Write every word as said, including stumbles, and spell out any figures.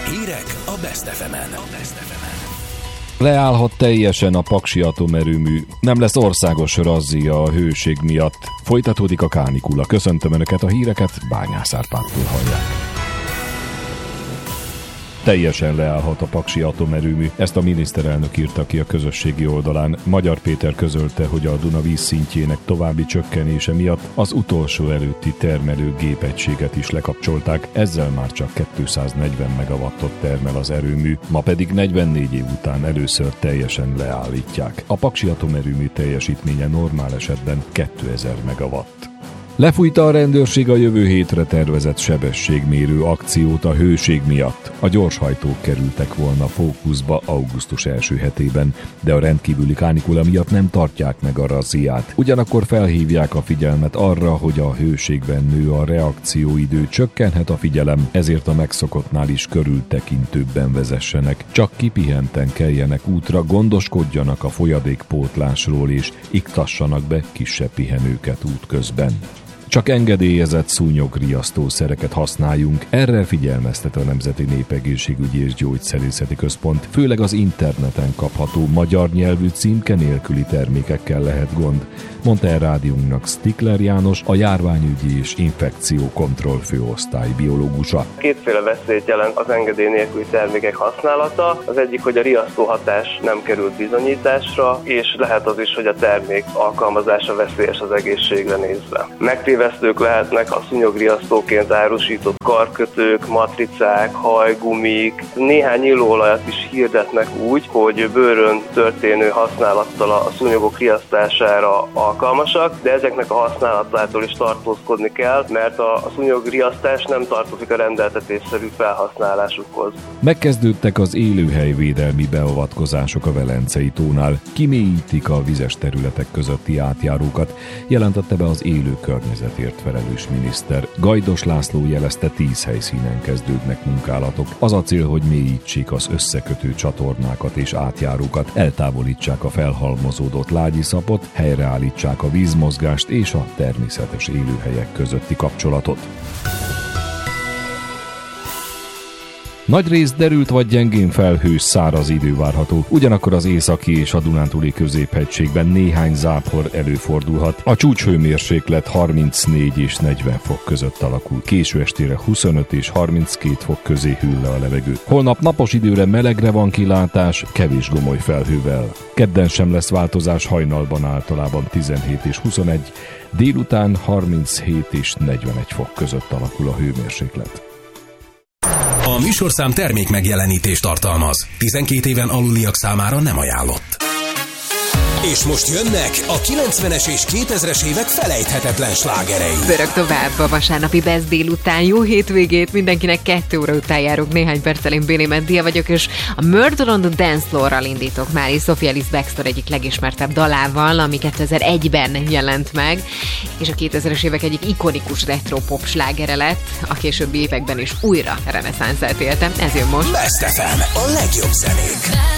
Hírek a Best ef emen. Leállhat teljesen a paksi atomerőmű, nem lesz országos razzia a hőség miatt. Folytatódik a kánikula. Köszöntöm Önöket, a híreket Bányász Árpádtól hallják. Teljesen leállhat a paksi atomerőmű, ezt a miniszterelnök írta ki a közösségi oldalán. Magyar Péter közölte, hogy a Duna vízszintjének további csökkenése miatt az utolsó előtti termelő gépegységet is lekapcsolták, ezzel már csak kétszáznegyven megawattot termel az erőmű, ma pedig negyvennégy év után először teljesen leállítják. A paksi atomerőmű teljesítménye normál esetben kétezer megawatt. Lefújta a rendőrség a jövő hétre tervezett sebességmérő akciót a hőség miatt. A gyorshajtók kerültek volna fókuszba augusztus első hetében, de a rendkívüli kánikula miatt nem tartják meg a razziát. Ugyanakkor felhívják a figyelmet arra, hogy a hőségben nő a reakcióidő, csökkenhet a figyelem, ezért a megszokottnál is körültekintőbben vezessenek. Csak kipihenten keljenek útra, gondoskodjanak a folyadékpótlásról és iktassanak be kisebb pihenőket útközben. Csak engedélyezett szúnyogriasztószereket használjunk, erre figyelmeztet a Nemzeti Népegészségügyi és Gyógyszerészeti Központ. Főleg az interneten kapható magyar nyelvű címke nélküli termékekkel lehet gond, mondta el rádiónknak Stikler János, a járványügyi és infekciókontroll főosztály biológusa. Kétféle veszélyt jelent az engedély nélküli termékek használata. Az egyik, hogy a riasztó hatás nem került bizonyításra, és lehet az is, hogy a termék alkalmazása veszélyes az egészségre nézve. Megtévesztők lehetnek a szúnyogriasztóként árusított karkötők, matricák, hajgumik. Néhány illóolajat is hirdetnek úgy, hogy bőrön történő használattal a szúnyogok riasztására alkalmasak, de ezeknek a használatától is tartózkodni kell, mert a, a szúnyogriasztás nem tartozik a rendeltetésszerű felhasználásukhoz. Megkezdődtek az élőhelyvédelmi beavatkozások a Velencei tónál. Kimélyítik a vizes területek közötti átjárókat, jelentette be az élő környezetért felelős miniszter. Gajdos László jelezte, tíz helyszínen kezdődnek munkálatok. Az a cél, hogy mélyítsék az összekötő csatornákat és átjárókat, eltávolítsák a felhalmozódott lágyiszapot, helyreállítsák a vízmozgást és a természetes élőhelyek közötti kapcsolatot. Nagyrészt derült vagy gyengén felhős, száraz idő várható, ugyanakkor az északi és a Dunántúli középhegységben néhány zápor előfordulhat. A csúcshőmérséklet harmincnégy és negyven fok között alakul. Késő estére huszonöt és harminckét fok közé hűl le a levegő. Holnap napos időre melegre van kilátás, kevés gomoly felhővel. Kedden sem lesz változás, hajnalban általában tizenhét és huszonegy, délután harminchét és negyvenegy fok között alakul a hőmérséklet. A műsorszám termék megjelenítést tartalmaz. tizenkét éven aluliak számára nem ajánlott. És most jönnek a kilencvenes és kétezres évek felejthetetlen slágerei. Pörög tovább a vasárnapi Best délután. Jó hétvégét mindenkinek, kettő óra után járok. Néhány perccel én Béni Mendia vagyok, és a Murder on the Dance Floor-ral indítok már, és Sophia Ellis Bextor egyik legismertebb dalával, ami kétezer-egyben jelent meg, és a kétezres évek egyik ikonikus retro pop slágere lett, a későbbi években is újra reneszánszát éltem. Ez jön most. Best ef em, a legjobb zenék.